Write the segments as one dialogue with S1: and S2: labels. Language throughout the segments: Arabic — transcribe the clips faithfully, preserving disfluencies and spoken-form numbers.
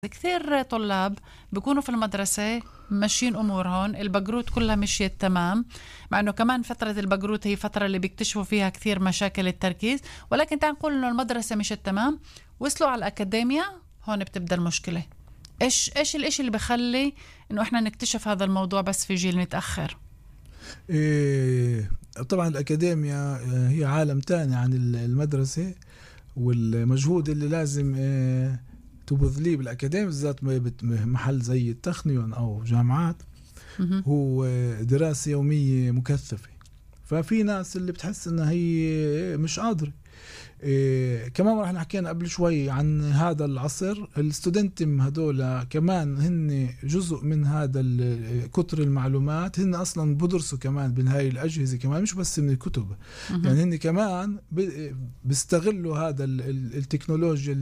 S1: كثير طلاب بيكونوا في المدرسة ماشيين أمورهم، البقروت كلها مشيت تمام، مع أنه كمان فترة البقروت هي فترة اللي بيكتشفوا فيها كثير مشاكل التركيز، ولكن تعال نقول أنه المدرسة مشيت تمام، وصلوا على الأكاديمية، هون بتبدأ المشكلة. إيش إيش الإشي اللي بخلي إنه إحنا نكتشف هذا الموضوع بس في جيل متأخر؟
S2: إيه طبعا الأكاديمية هي عالم تاني عن المدرسة، والمجهود اللي لازم إيه تبذليه بالأكاديمية بالذات محل زي التخنيون أو جامعات هو دراسة يومية مكثفة. ففي ناس اللي بتحس إنها هي مش قادرة. إيه كمان رح نحكينا قبل شوي عن هذا العصر، الستودنتم هدول كمان هن جزء من هذا كتر المعلومات، هن أصلا بدرسوا كمان من هاي الأجهزة كمان، مش بس من الكتب. مه. يعني هن كمان بيستغلوا هذا التكنولوجيا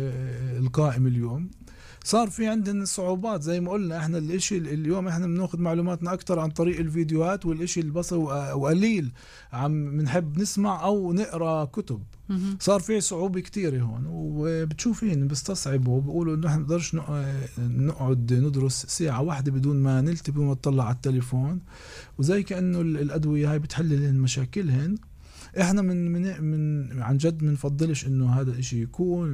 S2: القائم اليوم. صار في عندنا صعوبات زي ما قلنا، احنا الاشي اليوم احنا بناخذ معلوماتنا اكتر عن طريق الفيديوهات، والاشي البصري وقليل عم بنحب نسمع او نقرا كتب. صار في صعوبة كتيرة هون، وبتشوفين بيستصعبوا وبيقولوا انه احنا نقدرش نقعد ندرس ساعة واحدة بدون ما نلتفت بدون ما نطلع على التليفون، وزي كأنه الأدوية هاي بتحل لهم مشاكلهن. احنا من من من عن جد منفضلش انه هذا الاشي يكون،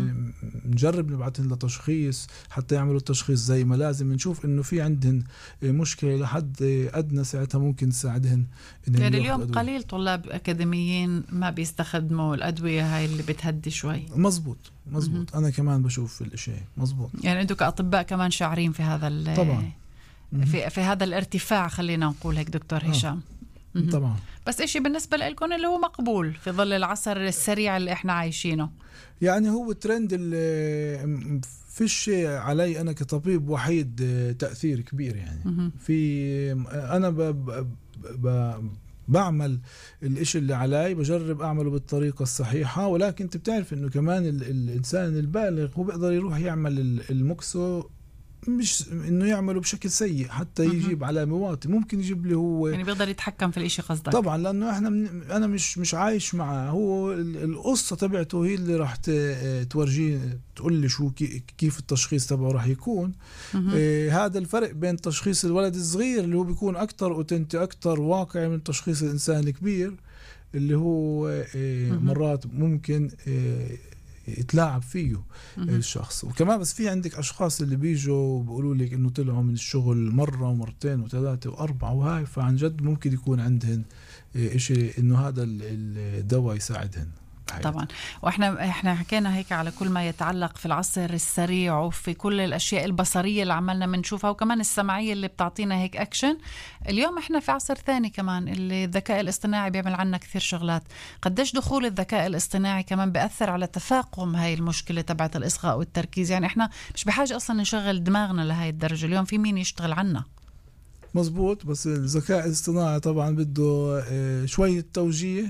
S2: نجرب نبعثهم لتشخيص حتى يعملوا التشخيص زي ما لازم، نشوف انه في عندهن مشكلة لحد ادنى ساعتها ممكن نساعدهن.
S1: يعني اليوم أدوية. قليل طلاب اكاديميين ما بيستخدموا الادوية هاي اللي بتهدي شوي.
S2: مزبوط مزبوط. انا كمان بشوف الاشي مزبوط.
S1: يعني انتوا كاطباء كمان شاعرين في هذا
S2: طبعا
S1: في في هذا الارتفاع، خلينا نقول هيك دكتور هشام.
S2: آه. طبعا.
S1: بس إشي بالنسبة لكم اللي هو مقبول في ظل العصر السريع اللي إحنا عايشينه.
S2: يعني هو ترند اللي فيش علي أنا كطبيب وحيد تأثير كبير. يعني م- في أنا ب ب ب بعمل الإشي اللي علي، بجرب أعمله بالطريقة الصحيحة، ولكن أنت بتعرف إنه كمان ال الإنسان البالغ هو بيقدر يروح يعمل المكسو، مش انه يعمله بشكل سيء حتى يجيب على مواطن، ممكن يجيب لي هو
S1: يعني بيقدر يتحكم في الاشي قصدك.
S2: طبعا لانه احنا من انا مش مش عايش معه، هو القصه تبعته هي اللي راح تورجيه تقول لي شو كيف التشخيص تبعه راح يكون. إيه هذا الفرق بين تشخيص الولد الصغير اللي هو بيكون اكتر اوتنتي اكتر واقعي من تشخيص الانسان الكبير اللي هو إيه مرات ممكن إيه يتلاعب فيه الشخص. وكمان بس في عندك أشخاص اللي بيجوا بيقولوا لك إنه طلعوا من الشغل مرة ومرتين وثلاثة وأربعة وهاي، فعن جد ممكن يكون عندهن إشي إنه هذا الدواء يساعدهن.
S1: طبعا. واحنا احنا حكينا هيك على كل ما يتعلق في العصر السريع وفي كل الاشياء البصريه اللي عملنا بنشوفها، وكمان السمعيه اللي بتعطينا هيك اكشن. اليوم احنا في عصر ثاني كمان اللي الذكاء الاصطناعي بيعمل عنا كثير شغلات. قديش دخول الذكاء الاصطناعي كمان بيأثر على تفاقم هاي المشكله تبعت الاصغاء والتركيز. يعني احنا مش بحاجه اصلا نشغل دماغنا لهاي الدرجه، اليوم في مين يشتغل عنا.
S2: مزبوط. بس الذكاء الاصطناعي طبعا بده شويه توجيه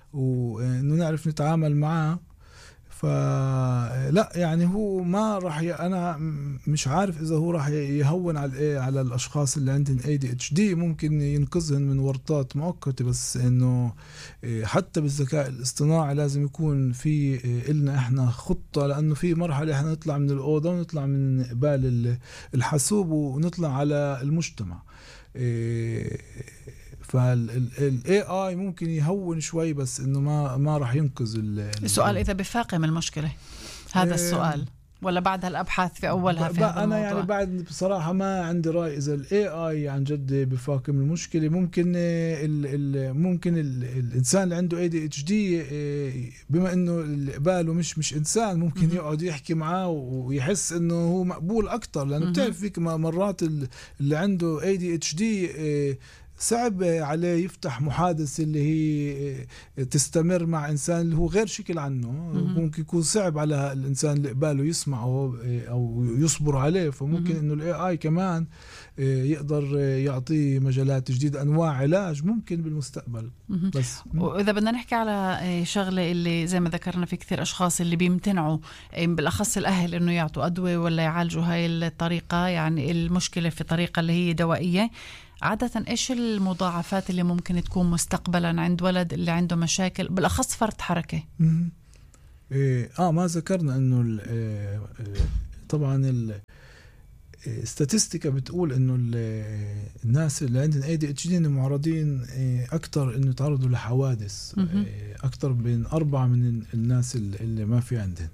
S2: وإنه نعرف نتعامل معاه. فلا يعني هو ما راح ي... أنا مش عارف إذا هو راح يهون على إيه على الأشخاص اللي عندهم إيه دي إتش دي، ممكن ينقذهم من ورطات مؤقتة، بس إنه حتى بالذكاء الاصطناعي لازم يكون في إلنا إحنا خطة، لأنه في مرحلة إحنا نطلع من الأوضة ونطلع من قبال الحاسوب ونطلع على المجتمع. فال إيه آي ممكن يهون شوي، بس إنه ما ما راح ينقذ
S1: السؤال إذا بفاقم المشكلة. هذا إيه السؤال، ولا بعد هالأبحاث في أولها في هذا
S2: أنا
S1: الموضوع؟
S2: يعني بعد بصراحة ما عندي رأي إذا ال إيه آي عن جد بفاقم المشكلة. ممكن ال ال ممكن ال الإنسان اللي عنده إيه دي إتش دي بما إنه باله مش مش إنسان، ممكن يقعد يحكي معاه ويحس إنه هو مقبول أكتر، لأنه بتعرف فيك مرات اللي عنده إيه دي إتش دي صعب عليه يفتح محادثة اللي هي تستمر مع إنسان اللي هو غير شكل عنه. ممكن يكون صعب على الإنسان اللي قباله يسمعه أو يصبر عليه. فممكن إنه ال إيه آي كمان يقدر يعطيه مجالات جديدة، أنواع علاج ممكن بالمستقبل.
S1: بس وإذا بدنا نحكي على شغلة اللي زي ما ذكرنا في كثير أشخاص اللي بيمتنعوا بالأخص الأهل إنه يعطوا أدوية ولا يعالجوا هاي الطريقة، يعني المشكلة في طريقة اللي هي دوائية. عادة إيش المضاعفات اللي ممكن تكون مستقبلا عند ولد اللي عنده مشاكل بالأخص فرط حركة؟
S2: إيه آه ما ذكرنا إنه طبعا الاستاتستيكا بتقول انه الناس اللي عندهم إيه دي إتش دي معرضين اكثر انه يتعرضوا لحوادث اكثر من أربعة من الناس اللي ما في عندهم.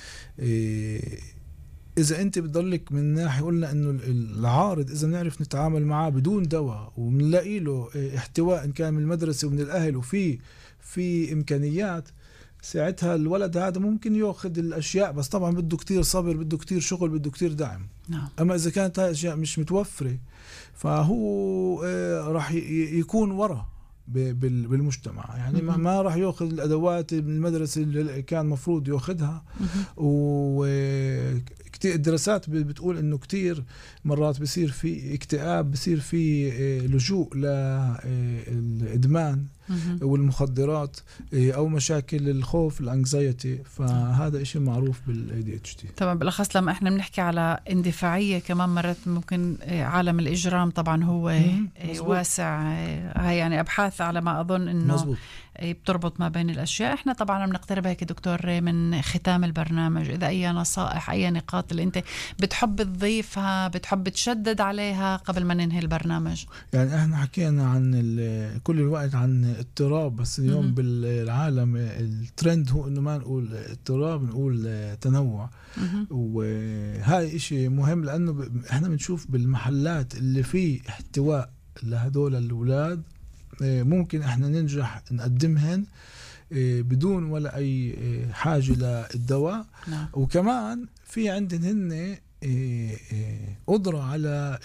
S2: إذا أنت بتضلك من ناحية قلنا إنه العارض إذا بنعرف نتعامل معاه بدون دواء وبنلاقي له احتواء إن كان من المدرسة ومن الأهل وفي في إمكانيات، ساعتها الولد هذا ممكن يأخذ الأشياء، بس طبعا بده كتير صبر، بده كتير شغل، بده كتير دعم.
S1: نعم.
S2: أما إذا كانت هاي الأشياء مش متوفرة فهو راح يكون ورا بالمجتمع، يعني ما, ما راح ياخذ الادوات من المدرسه اللي كان مفروض ياخذها. وكتير الدراسات بتقول انه كتير مرات بصير في اكتئاب، بصير في لجوء للادمان والمخدرات او مشاكل الخوف الانكزايتي، فهذا اشي معروف بالاي دي اتش دي.
S1: طبعا بالاخص لما احنا بنحكي على اندفاعيه كمان مرات ممكن عالم الاجرام طبعا هو واسع، هاي يعني ابحاث على ما اظن انه مزبوط. بتربط ما بين الاشياء. احنا طبعا بنقترب هيك دكتور من ختام البرنامج، اذا اي نصائح اي نقاط اللي انت بتحب تضيفها بتحب تشدد عليها قبل ما ننهي البرنامج.
S2: يعني احنا حكينا عن كل الوقت عن اضطراب، بس اليوم م- بالعالم الترند هو انه ما نقول اضطراب، نقول تنوع. وهاي اشي مهم لانه احنا بنشوف بالمحلات اللي فيه احتواء لهدول الاولاد ممكن احنا ننجح نقدمهن بدون ولا اي حاجة للدواء.
S1: نعم.
S2: وكمان في عندهن قدرة على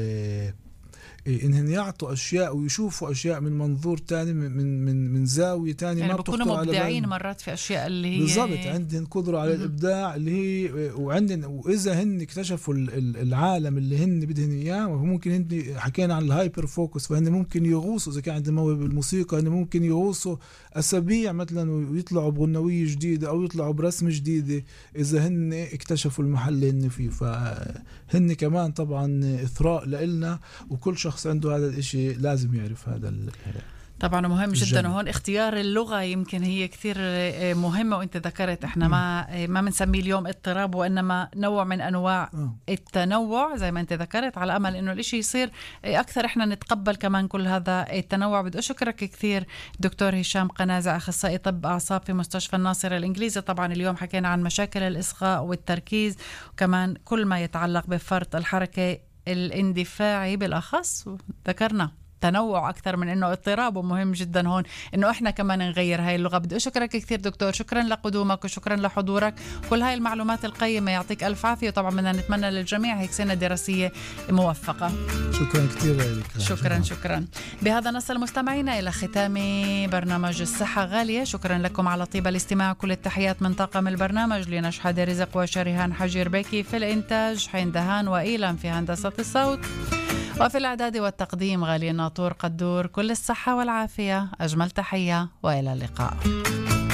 S2: إنهم يعطوا أشياء ويشوفوا أشياء من منظور تاني، من من من زاوية تانية،
S1: يعني
S2: ما
S1: بيكونوا مبدعين مرات في أشياء اللي هي
S2: بالضبط، عندهم قدرة على الإبداع اللي هي وعندهم. وإذا هن اكتشفوا العالم اللي هن بدهن إياه، وممكن هن حكينا عن الهايبر فوكس، فهن ممكن يغوصوا إذا كان عندهم موهبة بالموسيقى، هن ممكن يغوصوا أسابيع مثلا ويطلعوا بغنوية جديدة أو يطلعوا برسم جديدة إذا هن اكتشفوا المحل اللي هن فيه. فهن كمان طبعا إثراء لإلنا، وكل شخص عنده هذا الاشي لازم يعرف هذا
S1: طبعا مهم جدا. وهون اختيار اللغة يمكن هي كثير مهمة، وانت ذكرت احنا ما ما بنسميه اليوم اضطراب وانما نوع من انواع التنوع زي ما انت ذكرت، على امل انه الاشي يصير اكثر احنا نتقبل كمان كل هذا التنوع. بدي اشكرك كثير دكتور هشام قنازع، اخصائي طب اعصاب في مستشفى الناصر الانجليزي. طبعا اليوم حكينا عن مشاكل الاصغاء والتركيز، وكمان كل ما يتعلق بفرط الحركة الاندفاعي بالاخص. ذكرنا تنوع أكثر من إنه اضطراب، ومهم جدا هون إنه إحنا كمان نغير هاي اللغة. بدي أشكرك كثير دكتور، شكرا لقدومك وشكرا لحضورك، كل هاي المعلومات القيمة، يعطيك ألف عافية. وطبعا بدنا نتمنى للجميع هيك سنة دراسية موفقة.
S2: شكرا كثير لك.
S1: شكرا شكرا. بهذا نصل مستمعينا إلى ختام برنامج الصحة غالية. شكرا لكم على طيب الاستماع. كل التحيات من طاقم البرنامج، لنشحد رزق وشريهان حجير بيكي في الإنتاج، حين دهان وإيلان في هندسة الصوت، وفي الإعداد والتقديم غالي الناطور قدور. كل الصحة والعافية، أجمل تحية وإلى اللقاء.